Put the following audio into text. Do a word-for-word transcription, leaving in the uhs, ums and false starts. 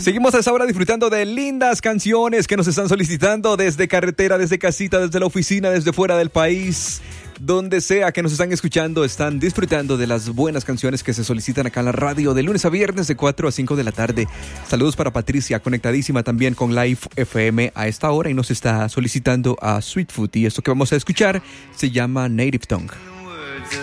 Seguimos a esa hora disfrutando de lindas canciones que nos están solicitando desde carretera, desde casita, desde la oficina, desde fuera del país. Donde sea que nos están escuchando, están disfrutando de las buenas canciones que se solicitan acá en la radio de lunes a viernes de cuatro a cinco de la tarde. Saludos para Patricia, conectadísima también con Live F M a esta hora y nos está solicitando a Sweet Food. Y esto que vamos a escuchar se llama Native Tongue.